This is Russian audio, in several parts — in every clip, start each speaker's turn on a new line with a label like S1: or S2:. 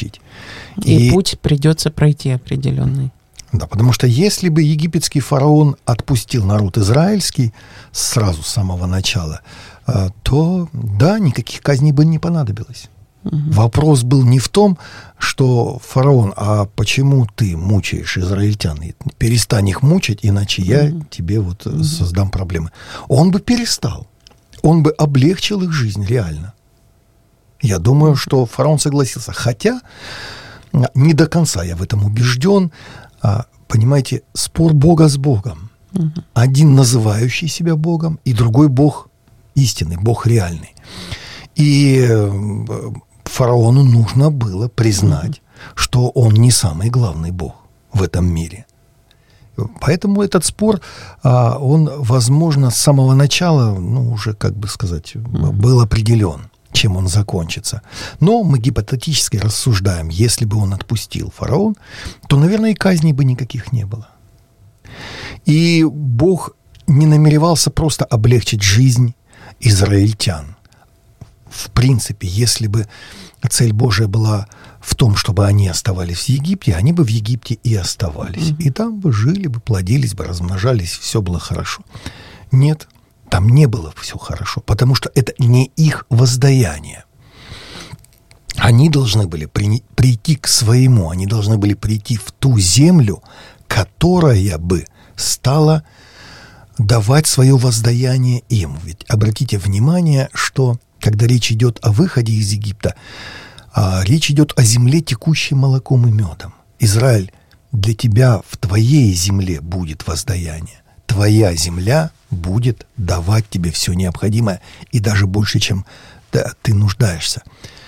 S1: получить.
S2: И путь придется пройти определенный.
S1: Да, потому что если бы египетский фараон отпустил народ израильский сразу с самого начала, то, да, никаких казней бы не понадобилось. Вопрос был не в том, что фараон, а почему ты мучаешь израильтян? Перестань их мучить, иначе я тебе вот создам проблемы. Он бы перестал. Он бы облегчил их жизнь реально. Я думаю, что фараон согласился. Хотя не до конца я в этом убежден. Понимаете, спор Бога с Богом. Один называющий себя Богом, и другой Бог истинный, Бог реальный. И фараону нужно было признать, что он не самый главный Бог в этом мире. Поэтому этот спор, он, возможно, с самого начала, уже, как бы сказать, был определен, чем он закончится. Но мы гипотетически рассуждаем, если бы он отпустил фараон, то, наверное, и казней бы никаких не было. И Бог не намеревался просто облегчить жизнь израильтян. В принципе, если бы цель Божия была в том, чтобы они оставались в Египте, они бы в Египте и оставались. И там бы жили бы, плодились бы, размножались, все было хорошо. Нет, там не было все хорошо, потому что это не их воздаяние. Они должны были прийти к своему, они должны были прийти в ту землю, которая бы стала давать свое воздаяние им. Ведь обратите внимание, что когда речь идет о выходе из Египта, речь идет о земле, текущей молоком и медом. Израиль, для тебя в твоей земле будет воздаяние. Твоя земля будет давать тебе все необходимое, и даже больше, чем ты нуждаешься.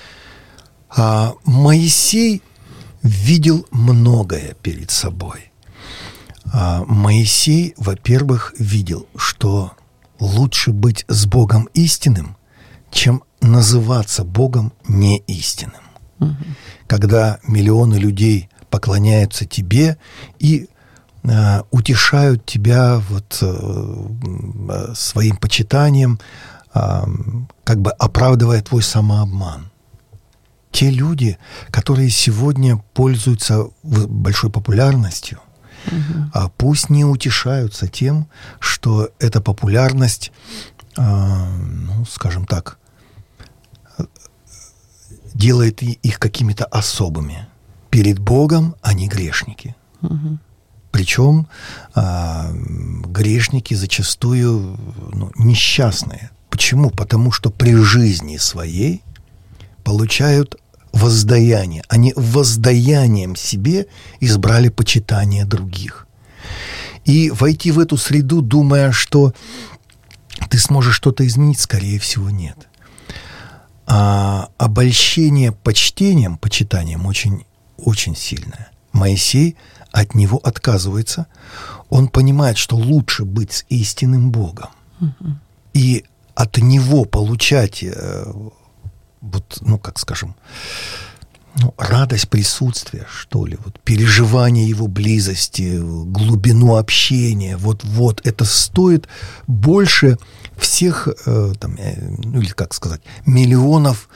S1: Моисей видел многое перед собой. Моисей, во-первых, видел, что лучше быть с Богом истинным, чем называться Богом неистинным. Когда миллионы людей поклоняются тебе и утешают тебя своим почитанием, как бы оправдывая твой самообман. Те люди, которые сегодня пользуются большой популярностью, пусть не утешаются тем, что эта популярность, скажем так, делает их какими-то особыми. Перед Богом они грешники. Причем грешники зачастую несчастные. Почему? Потому что при жизни своей получают воздаяние. Они воздаянием себе избрали почитание других. И войти в эту среду, думая, что ты сможешь что-то изменить, скорее всего, нет. А обольщение почтением, почитанием очень, очень сильное. Моисей от него отказывается. Он понимает, что лучше быть с истинным Богом. И от него получать, радость присутствия, что ли, переживание его близости, глубину общения. Это стоит больше всех, миллионов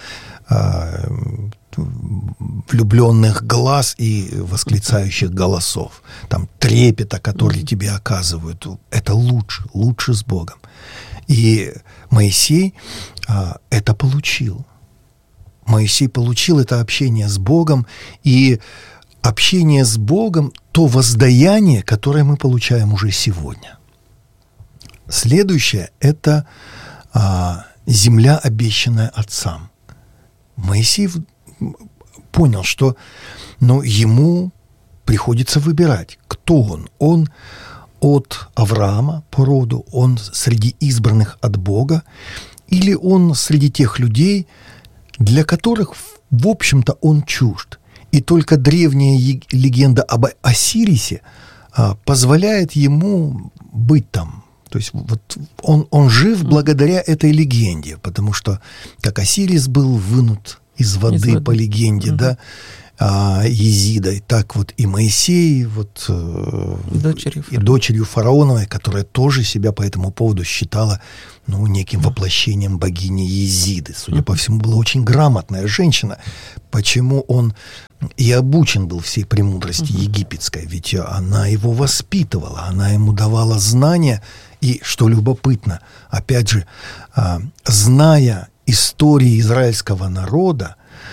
S1: влюбленных глаз и восклицающих голосов. Трепета, который тебе оказывают. Это лучше с Богом. И Моисей это получил. Моисей получил это общение с Богом, и общение с Богом — то воздаяние, которое мы получаем уже сегодня. Следующее — это земля, обещанная отцам. Моисей понял, что ему приходится выбирать, кто он. Он от Авраама по роду, он среди избранных от Бога, или он среди тех людей, для которых, в общем-то, он чужд. И только древняя легенда об Осирисе позволяет ему быть там. То есть он жив благодаря этой легенде, потому что как Осирис был вынут из воды по легенде, да, Езидой, так и Моисей, дочерью фараоновой, которая тоже себя по этому поводу считала неким воплощением богини Езиды. Судя по всему, была очень грамотная женщина. Почему он и обучен был всей премудрости египетской? Ведь она его воспитывала, она ему давала знания. И, что любопытно, опять же, зная истории израильского народа,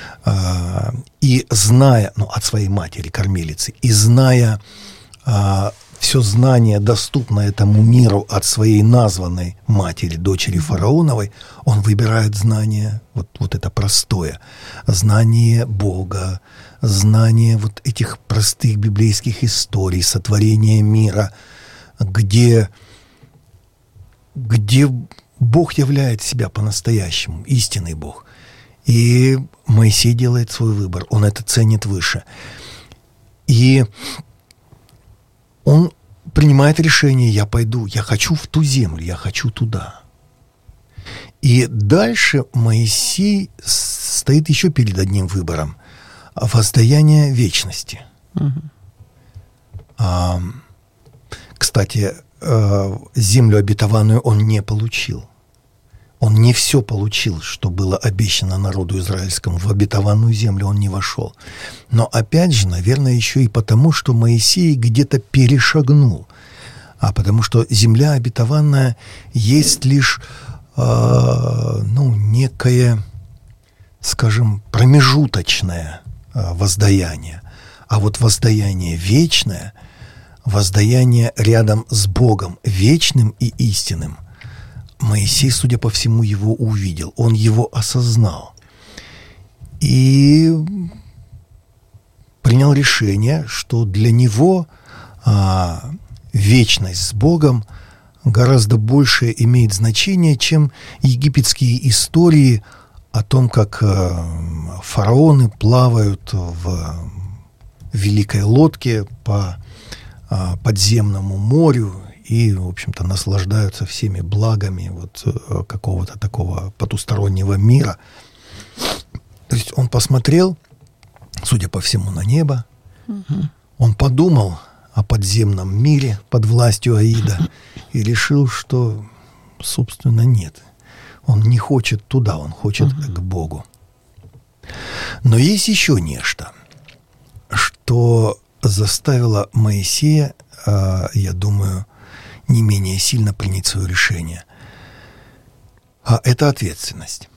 S1: и зная, от своей матери, кормилицы, и зная все знание, доступное этому миру от своей названной матери, дочери фараоновой, он выбирает знание, вот это простое, знание Бога, знание вот этих простых библейских историй, сотворения мира, где Бог являет себя по-настоящему, истинный Бог. И Моисей делает свой выбор, он это ценит выше. И он принимает решение: я пойду, я хочу в ту землю, я хочу туда. И дальше Моисей стоит еще перед одним выбором: воздаяние вечности. Кстати, землю обетованную он не получил. Он не все получил, что было обещано народу израильскому. В обетованную землю он не вошел. Но опять же, наверное, еще и потому, что Моисей где-то перешагнул. Потому что земля обетованная есть лишь некое, скажем, промежуточное воздаяние. А вот воздаяние вечное, воздаяние рядом с Богом, вечным и истинным, Моисей, судя по всему, его увидел, он его осознал и принял решение, что для него вечность с Богом гораздо больше имеет значение, чем египетские истории о том, как фараоны плавают в великой лодке по подземному морю и, в общем-то, наслаждаются всеми благами какого-то такого потустороннего мира. То есть он посмотрел, судя по всему, на небо, он подумал о подземном мире под властью Аида и решил, что, собственно, нет. Он не хочет туда, он хочет к Богу. Но есть еще нечто, что заставило Моисея, я думаю, не менее сильно принять свое решение. А это ответственность.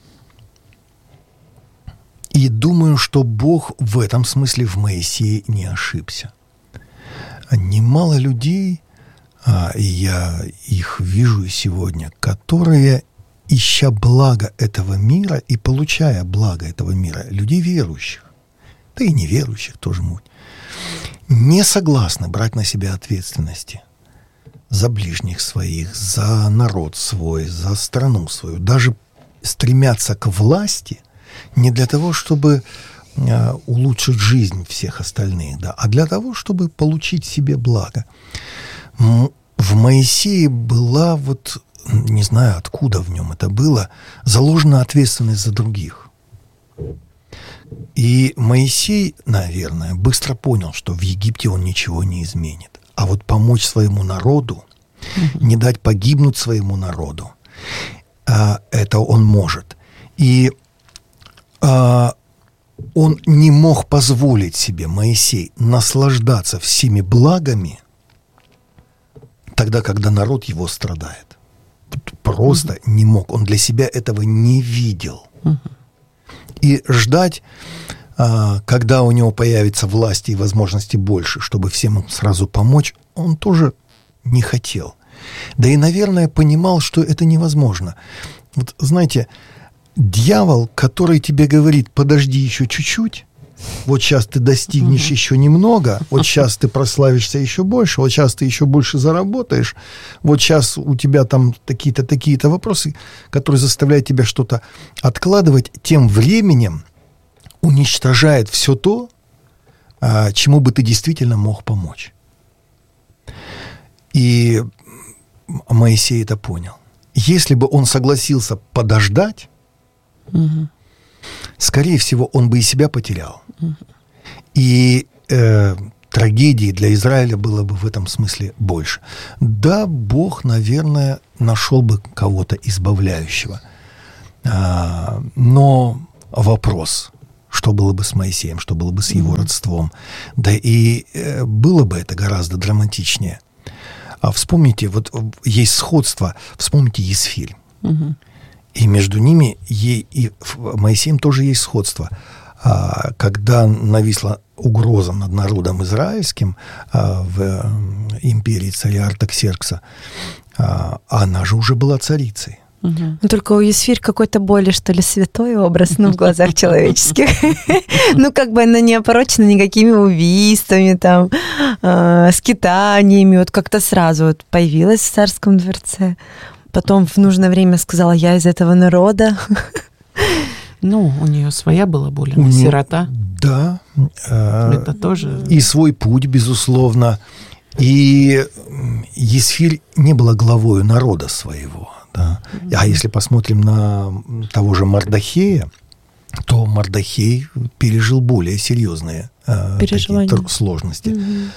S1: И думаю, что Бог в этом смысле в Моисее не ошибся. Немало людей, и я их вижу сегодня, которые, ища благо этого мира и получая благо этого мира, людей верующих, да и неверующих тоже, не согласны брать на себя ответственности за ближних своих, за народ свой, за страну свою. Даже стремятся к власти не для того, чтобы улучшить жизнь всех остальных, а для того, чтобы получить себе благо. В Моисее была не знаю, откуда в нем это было, заложена ответственность за других. И Моисей, наверное, быстро понял, что в Египте он ничего не изменит. А помочь своему народу, не дать погибнуть своему народу, это он может. И он не мог позволить себе, Моисей, наслаждаться всеми благами тогда, когда народ его страдает. Просто не мог. Он для себя этого не видел. И ждать, когда у него появится власти и возможности больше, чтобы всем им сразу помочь, он тоже не хотел. Да и, наверное, понимал, что это невозможно. Знаете, дьявол, который тебе говорит: подожди еще чуть-чуть, вот сейчас ты достигнешь еще немного, вот сейчас ты прославишься еще больше, вот сейчас ты еще больше заработаешь, вот сейчас у тебя там такие-то вопросы, которые заставляют тебя что-то откладывать, тем временем уничтожает все то, чему бы ты действительно мог помочь. И Моисей это понял. Если бы он согласился подождать, скорее всего, он бы и себя потерял. И трагедии для Израиля было бы в этом смысле больше. Да, Бог, наверное, нашел бы кого-то избавляющего. Но вопрос, что было бы с Моисеем, что было бы с его родством. Да и было бы это гораздо драматичнее. А вспомните, вот есть сходство, вспомните Есфирь. И между ними и Моисеем тоже есть сходство. Когда нависла угроза над народом израильским в империи царя Артаксеркса, она же уже была царицей.
S3: Но только у Есфирь какой-то более, что ли, святой образ, в глазах человеческих. Как бы она не опорочена никакими убийствами, там, скитаниями. Вот как-то сразу вот появилась в царском дворце. Потом в нужное время сказала: я из этого народа.
S2: У нее своя была боль, она сирота.
S1: Да.
S2: Это тоже...
S1: И свой путь, безусловно. И Есфирь не была главою народа своего. Да. А если посмотрим на того же Мардохея, то Мардохей пережил более серьезные сложности.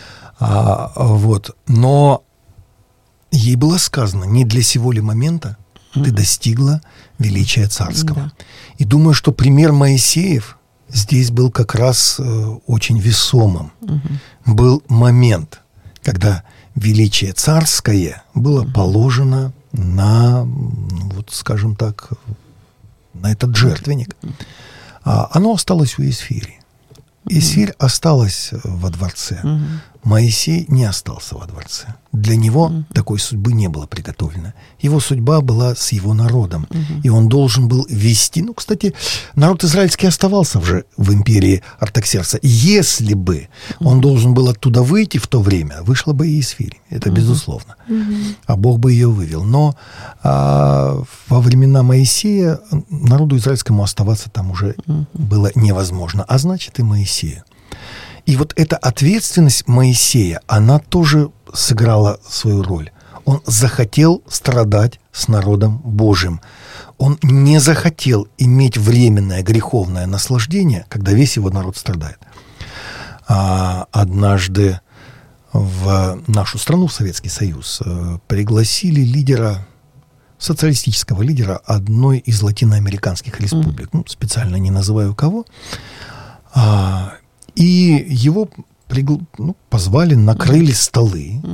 S1: Но ей было сказано: не для сего ли момента ты достигла величия царского. Да. И думаю, что пример Моисеев здесь был как раз очень весомым. Был момент, когда величие царское было положено на, скажем так, на этот жертвенник. Оно осталось у Есфири. Есфирь осталась во дворце. Моисей не остался во дворце. Для него такой судьбы не было приготовлено. Его судьба была с его народом. И он должен был вести... кстати, народ израильский оставался уже в империи Артаксеркса. Если бы он должен был оттуда выйти в то время, вышла бы и Есфирь. Это безусловно. А Бог бы ее вывел. Но во времена Моисея народу израильскому оставаться там уже было невозможно. А значит, и Моисею. И вот эта ответственность Моисея, она тоже сыграла свою роль. Он захотел страдать с народом Божьим. Он не захотел иметь временное греховное наслаждение, когда весь его народ страдает. Однажды в нашу страну, в Советский Союз, пригласили лидера, социалистического лидера одной из латиноамериканских республик. Специально не называю кого. И его позвали, накрыли столы,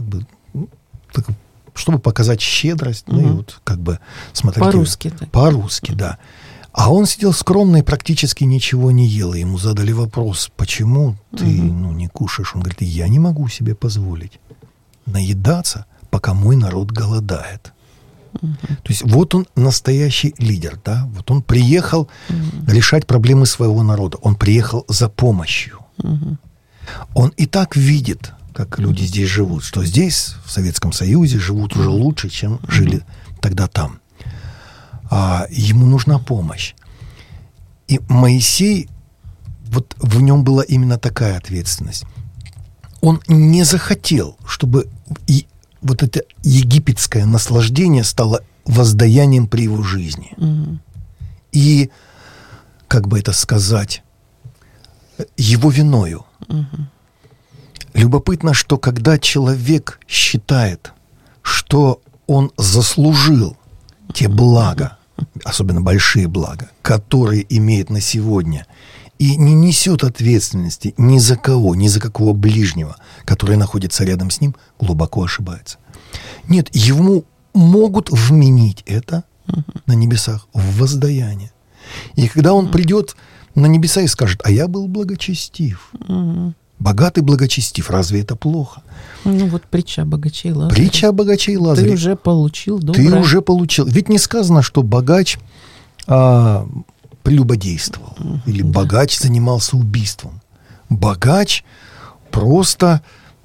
S1: чтобы показать щедрость, смотрите.
S2: По-русски.
S1: По-русски, да. А он сидел скромно и практически ничего не ел. И ему задали вопрос: почему ты не кушаешь? Он говорит: я не могу себе позволить наедаться, пока мой народ голодает. То есть вот он настоящий лидер, да? Вот он приехал решать проблемы своего народа. Он приехал за помощью. Он и так видит, как люди здесь живут, что здесь, в Советском Союзе, живут уже лучше, чем жили тогда там. А ему нужна помощь. И Моисей, вот в нем была именно такая ответственность. Он не захотел, чтобы вот это египетское наслаждение стало воздаянием при его жизни. И, как бы это сказать, его виною. Любопытно, что когда человек считает, что он заслужил те блага, особенно большие блага, которые имеет на сегодня, и не несет ответственности ни за кого, ни за какого ближнего, который находится рядом с ним, глубоко ошибается. Нет, ему могут вменить это на небесах в воздаяние. И когда он придет на небеса и скажет: а я был благочестив, богатый благочестив, разве это плохо?
S2: Притча о богаче и Лазаре.
S1: Притча о богаче и Лазаре.
S2: Ты уже получил доброе.
S1: Ты уже получил. Ведь не сказано, что богач прелюбодействовал, или богач занимался убийством. Богач просто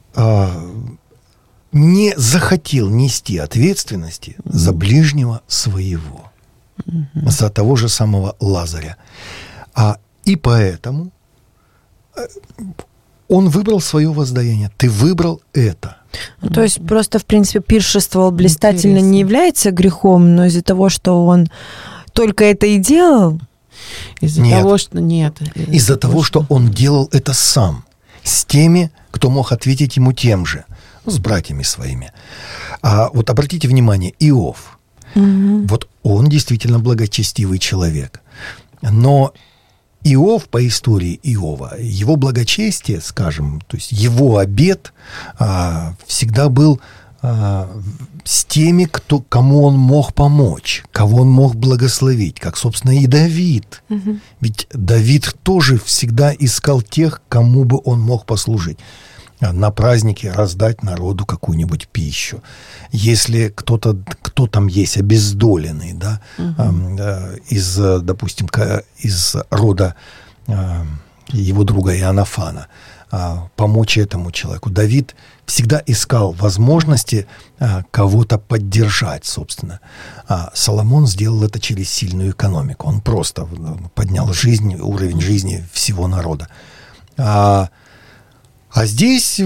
S1: не захотел нести ответственности за ближнего своего, за того же самого Лазаря. И поэтому он выбрал свое воздаяние. Ты выбрал это.
S3: То есть просто, в принципе, пиршествовал блистательно не является грехом, но из-за того, что он только это и делал?
S2: Из-за того, что
S1: он делал это сам. с теми, кто мог ответить ему тем же, с братьями своими. А вот обратите внимание, Иов. Вот он действительно благочестивый человек. Но Иов, по истории Иова, его благочестие, скажем, то есть его обет всегда был с теми, кому он мог помочь, кого он мог благословить, как, собственно, и Давид. Ведь Давид тоже всегда искал тех, кому бы он мог послужить. На празднике раздать народу какую-нибудь пищу. Если кто там есть обездоленный, да, допустим, из рода его друга Иоаннафана, помочь этому человеку. Давид всегда искал возможности кого-то поддержать, собственно. Соломон сделал это через сильную экономику. Он просто поднял уровень жизни всего народа. А здесь,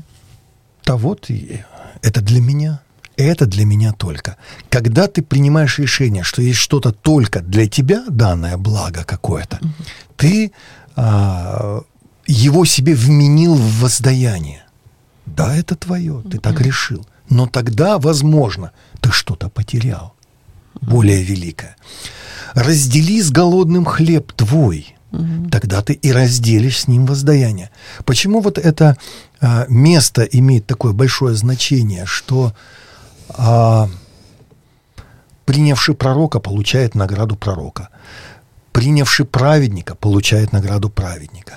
S1: это для меня. Это для меня только. Когда ты принимаешь решение, что есть что-то только для тебя, данное благо какое-то, ты его себе вменил в воздаяние. Да, это твое, ты так решил. Но тогда, возможно, ты что-то потерял. Более великое. Раздели с голодным хлеб твой. Тогда ты и разделишь с ним воздаяние. Почему вот это место имеет такое большое значение, что принявший пророка получает награду пророка, принявший праведника получает награду праведника,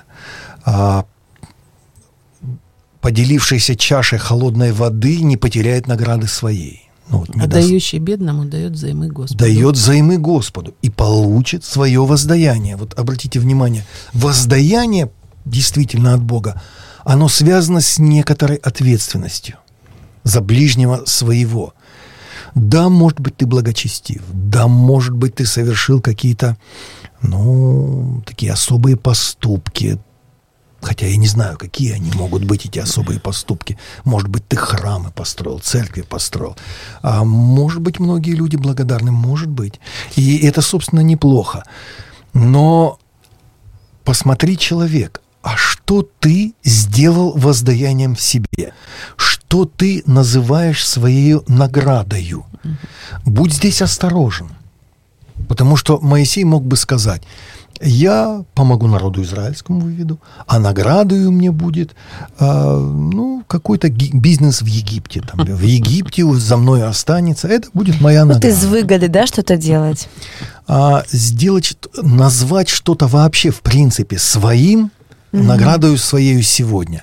S1: поделившийся чашей холодной воды не потеряет награды своей.
S2: Дающий бедному дает взаймы Господу.
S1: Дает взаймы Господу и получит свое воздаяние. Вот обратите внимание, воздаяние действительно от Бога, оно связано с некоторой ответственностью за ближнего своего. Да, может быть, ты благочестив, да, может быть, ты совершил какие-то, такие особые поступки. Хотя я не знаю, какие они могут быть, эти особые поступки. Может быть, ты храмы построил, церкви построил. А может быть, многие люди благодарны, может быть. И это, собственно, неплохо. Но посмотри, человек, а что ты сделал воздаянием в себе? Что ты называешь своей наградою? Будь здесь осторожен. Потому что Моисей мог бы сказать: я помогу народу израильскому, выведу, а наградою мне будет какой-то бизнес в Египте. В Египте за мной останется. Это будет моя награда.
S3: Из выгоды, да, что-то делать?
S1: Назвать что-то вообще, в принципе, своим, наградою своею сегодня.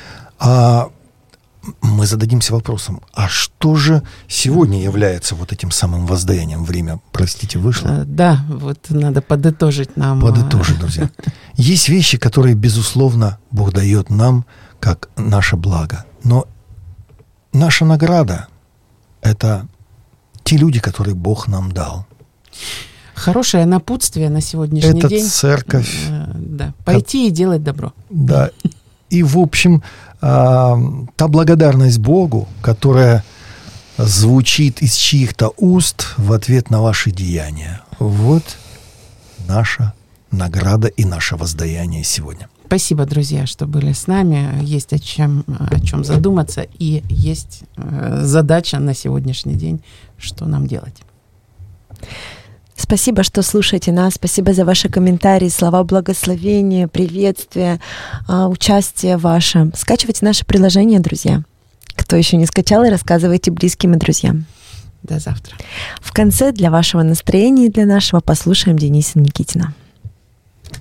S1: Мы зададимся вопросом, а что же сегодня является вот этим самым воздаянием? Время, простите, вышло?
S2: Да, вот надо подытожить нам.
S1: Подытожить, друзья. Есть вещи, которые, безусловно, Бог дает нам как наше благо. Но наша награда – это те люди, которые Бог нам дал.
S2: Хорошее напутствие на сегодняшний день.
S1: Это церковь.
S2: Да, пойти и делать добро.
S1: Да. И, в общем, та благодарность Богу, которая звучит из чьих-то уст в ответ на ваши деяния. Вот наша награда и наше воздаяние сегодня.
S2: Спасибо, друзья, что были с нами. Есть о чем задуматься, и есть задача на сегодняшний день, что нам делать.
S3: Спасибо, что слушаете нас. Спасибо за ваши комментарии, слова благословения, приветствия, участие ваше. Скачивайте наше приложение, друзья. Кто еще не скачал, и рассказывайте близким и друзьям.
S2: До завтра.
S3: В конце для вашего настроения и для нашего послушаем Дениса Никитина.